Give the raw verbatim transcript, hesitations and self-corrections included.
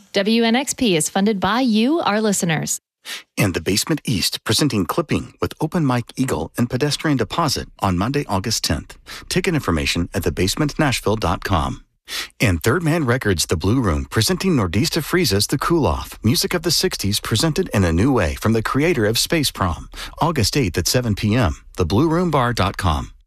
W N X P is funded by you, our listeners. And the Basement East, presenting Clipping with Open Mike Eagle and Pedestrian Deposit on Monday, August tenth. Ticket information at the basement nashville dot com. And Third Man Records, The Blue Room, presenting Nordista Frieza's The Cool Off, music of the sixties presented in a new way from the creator of Space Prom. August eighth at seven p.m., the blue room bar dot com.